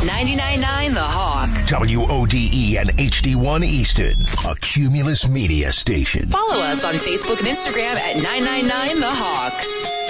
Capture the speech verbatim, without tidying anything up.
ninety-nine point nine The Hawk. W O D E and H D one Easton, a Cumulus media station. Follow us on Facebook and Instagram at nine nine nine The Hawk.